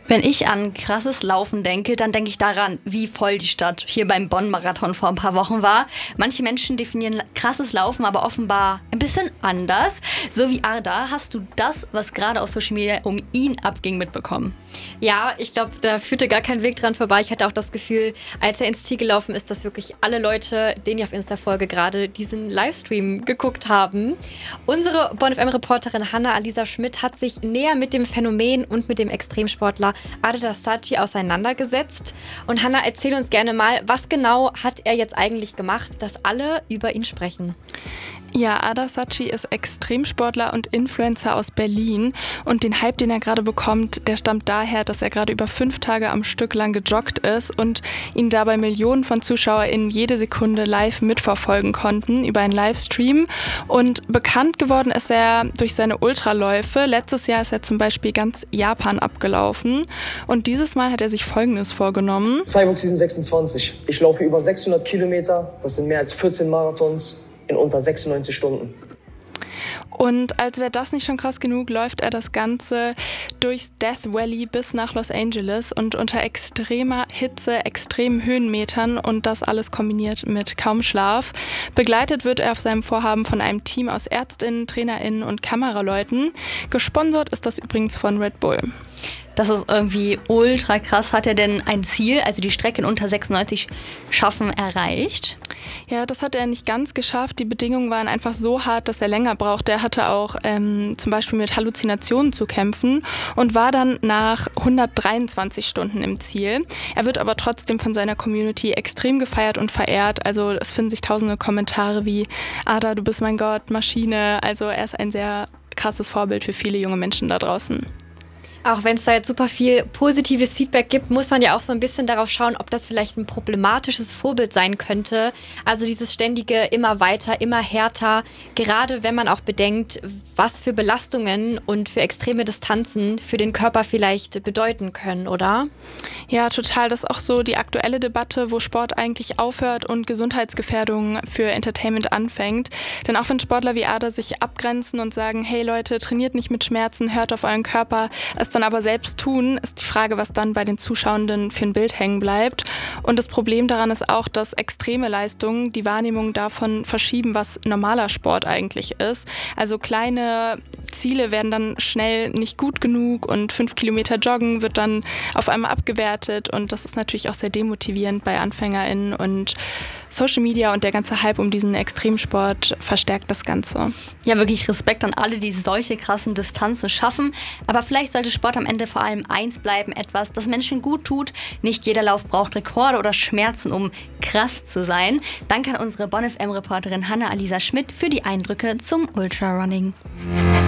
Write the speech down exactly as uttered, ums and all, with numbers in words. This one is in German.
Wenn ich an krasses Laufen denke, dann denke ich daran, wie voll die Stadt hier beim Bonn-Marathon vor ein paar Wochen war. Manche Menschen definieren krasses Laufen aber offenbar ein bisschen anders. So wie Arda, hast du das, was gerade auf Social Media um ihn abging, mitbekommen? Ja, ich glaube, da führte gar kein Weg dran vorbei. Ich hatte auch das Gefühl, als er ins Ziel gelaufen ist, dass wirklich alle Leute, denen ich auf Insta folge, gerade diesen Livestream geguckt haben. Unsere Bonn F M-Reporterin Hannah-Alisa Schmidt hat sich näher mit dem Phänomen und mit dem Extremsportler Arda Sacchi auseinandergesetzt. Und Hannah, erzähl uns gerne mal, was genau hat er jetzt eigentlich gemacht, dass alle über ihn sprechen? Ja, Arda Sacchi ist Extremsportler und Influencer aus Berlin und den Hype, den er gerade bekommt, der stammt daher, dass er gerade über fünf Tage am Stück lang gejoggt ist und ihn dabei Millionen von ZuschauerInnen jede Sekunde live mitverfolgen konnten über einen Livestream. Und bekannt geworden ist er durch seine Ultraläufe. Letztes Jahr ist er zum Beispiel ganz Japan abgelaufen und dieses Mal hat er sich Folgendes vorgenommen. Cyborg Season sechsundzwanzig. Ich laufe über sechshundert Kilometer, das sind mehr als vierzehn Marathons. In unter sechsundneunzig Stunden. Und als wäre das nicht schon krass genug, läuft er das Ganze durchs Death Valley bis nach Los Angeles und unter extremer Hitze, extremen Höhenmetern und das alles kombiniert mit kaum Schlaf. Begleitet wird er auf seinem Vorhaben von einem Team aus ÄrztInnen, TrainerInnen und Kameraleuten. Gesponsert ist das übrigens von Red Bull. Das ist irgendwie ultra krass. Hat er denn ein Ziel, also die Strecke in unter sechsundneunzig schaffen, erreicht? Ja, das hat er nicht ganz geschafft. Die Bedingungen waren einfach so hart, dass er länger brauchte. Er hatte auch ähm, zum Beispiel mit Halluzinationen zu kämpfen und war dann nach hundertdreiundzwanzig Stunden im Ziel. Er wird aber trotzdem von seiner Community extrem gefeiert und verehrt. Also es finden sich tausende Kommentare wie Arda, du bist mein Gott, Maschine. Also er ist ein sehr krasses Vorbild für viele junge Menschen da draußen. Auch wenn es da jetzt super viel positives Feedback gibt, muss man ja auch so ein bisschen darauf schauen, ob das vielleicht ein problematisches Vorbild sein könnte. Also dieses ständige immer weiter, immer härter, gerade wenn man auch bedenkt, was für Belastungen und für extreme Distanzen für den Körper vielleicht bedeuten können, oder? Ja, total. Das ist auch so die aktuelle Debatte, wo Sport eigentlich aufhört und Gesundheitsgefährdung für Entertainment anfängt. Denn auch wenn Sportler wie Arda sich abgrenzen und sagen, hey Leute, trainiert nicht mit Schmerzen, hört auf euren Körper, es dann aber selbst tun, ist die Frage, was dann bei den Zuschauenden für ein Bild hängen bleibt. Und das Problem daran ist auch, dass extreme Leistungen die Wahrnehmung davon verschieben, was normaler Sport eigentlich ist. Also kleine Ziele werden dann schnell nicht gut genug und fünf Kilometer Joggen wird dann auf einmal abgewertet und das ist natürlich auch sehr demotivierend bei AnfängerInnen und Social Media und der ganze Hype um diesen Extremsport verstärkt das Ganze. Ja, wirklich Respekt an alle, die solche krassen Distanzen schaffen. Aber vielleicht sollte Sport am Ende vor allem eins bleiben, etwas, das Menschen gut tut. Nicht jeder Lauf braucht Rekorde oder Schmerzen, um krass zu sein. Danke an unsere Bonn F M-Reporterin Hannah-Alisa Schmidt für die Eindrücke zum Ultrarunning.